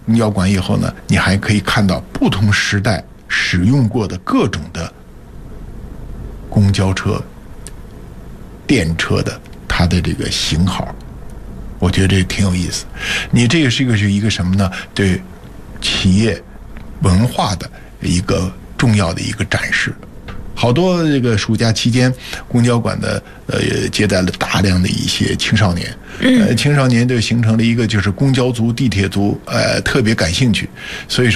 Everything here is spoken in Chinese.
公交馆以后呢，你还可以看到不同时代使用过的各种的公交车、电车的它的这个型号，我觉得这挺有意思。你这个是一个什么呢？对企业文化的一个重要的一个展示。好多这个暑假期间，公交馆的接待了大量的一些青少年，青少年就形成了一个就是公交族、地铁族，特别感兴趣，所以说